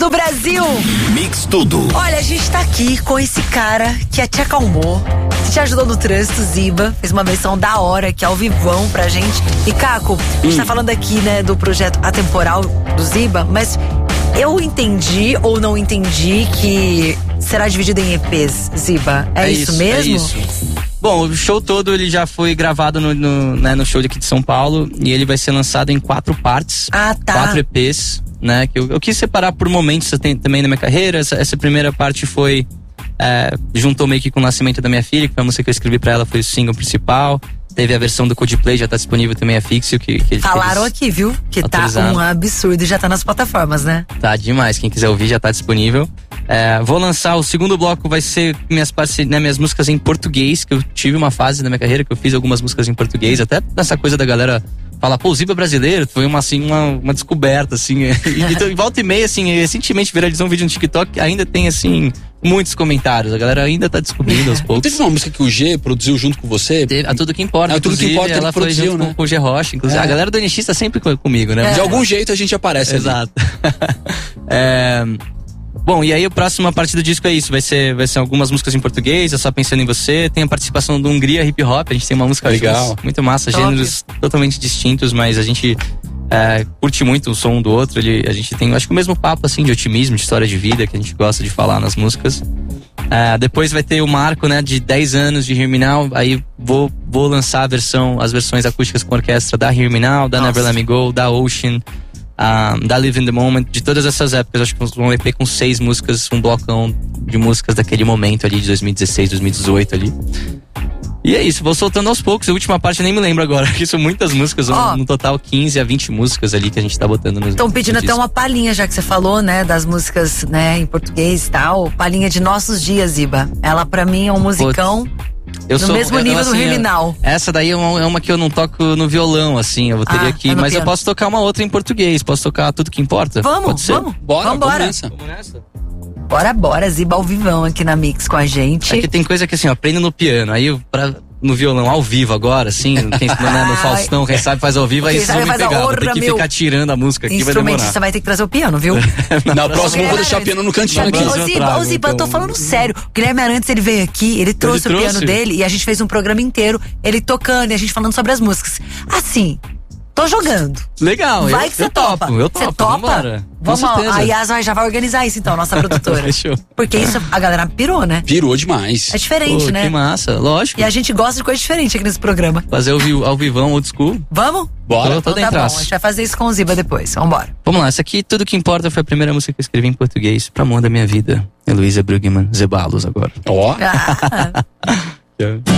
do Brasil. Mix Tudo. Olha, a gente tá aqui com esse cara que te acalmou, que te ajudou no trânsito, Ziba. Fez uma versão da hora aqui ao vivão pra gente. E Caco, a gente tá falando aqui, né, do projeto Atemporal do Ziba, mas eu entendi ou não entendi que será dividido em EPs, Ziba. É isso mesmo? É isso. Bom, o show todo ele já foi gravado no show aqui de São Paulo e ele vai ser lançado em 4 partes. Ah, tá. 4 EPs, né? Que eu quis separar por momentos também na minha carreira. Essa primeira parte foi juntou meio que com o nascimento da minha filha, que foi a música que eu escrevi pra ela, foi o single principal. Teve a versão do Coldplay, já tá disponível também a Fixio. Falaram aqui, viu? Que tá um absurdo e já tá nas plataformas, né? Tá demais, quem quiser ouvir já tá disponível. Vou lançar, o segundo bloco vai ser minhas músicas em português, que eu tive uma fase na minha carreira que eu fiz algumas músicas em português, até nessa coisa da galera falar, pô, o Ziba brasileiro, foi uma descoberta, assim. E volta e meia, assim, recentemente viralizou um vídeo no TikTok, ainda tem, assim, muitos comentários, a galera ainda tá descobrindo aos poucos. Teve uma música que o G produziu junto com você? A Tudo Que Importa. A Tudo Que Importa ela foi junto com o G Rocha, inclusive. A galera do NX tá sempre comigo, né? De algum jeito a gente aparece. Exato. Bom, e aí a próxima parte do disco é isso, vai ser algumas músicas em português, Eu Só Pensando em Você, tem a participação do Hungria Hip Hop, a gente tem uma música legal, muito massa, gêneros totalmente distintos, mas a gente curte muito o som um do outro, a gente tem, acho que o mesmo papo, assim, de otimismo, de história de vida, que a gente gosta de falar nas músicas. Depois vai ter o marco, né, de 10 anos de Hear Me Now, aí vou lançar as versões acústicas com orquestra da Hear Me Now, da Never Let Me Go, da Ocean, da Live in the Moment, de todas essas épocas. Acho que um EP com 6 músicas, um blocão de músicas daquele momento ali, de 2016, 2018 ali. E é isso, vou soltando aos poucos. A última parte eu nem me lembro agora, porque são muitas músicas, no total 15 a 20 músicas ali que a gente tá botando no Estão pedindo até uma palhinha, já que você falou, né, das músicas, né, em português e tal. Palhinha de Nossos Dias, Ziba. Ela pra mim é um musicão. No mesmo nível do Hear Me Now. Essa daí é uma que eu não toco no violão, assim. Eu teria que. Mas piano. Eu posso tocar uma outra em português. Posso tocar Tudo Que Importa? Vamos. Vamos nessa. Bora, Ziba ao vivão aqui na Mix com a gente. É que tem coisa que assim, eu aprendo no piano. Aí no violão ao vivo agora, assim, no Faustão, quem sabe faz ao vivo, aí vocês vão me pegar. Tem que ficar tirando a música aqui, vai demorar. Instrumentista vai ter que trazer o piano, viu? Na próxima eu vou deixar o piano no cantinho aqui. Ô Ziba, eu tô falando sério. O Guilherme Arantes, ele veio aqui, ele trouxe o piano dele e a gente fez um programa inteiro, ele tocando e a gente falando sobre as músicas. Assim, tô jogando. Legal, vai que você topa. Eu topo, você topa? Vambora. Vamos, a Yas já vai organizar isso então, nossa produtora. Fechou. Porque isso, a galera pirou, né? Pirou demais. É diferente, né? Que massa, lógico. E a gente gosta de coisa diferente aqui nesse programa. Fazer ao vivão, old school. Vamos? Bora. Então tá bom, a gente vai fazer isso com o Ziba depois, vambora. Vamos lá, essa aqui, Tudo Que Importa, foi a primeira música que eu escrevi em português, pra amor da minha vida. Heloísa Brugman, Zeballos agora. Ó.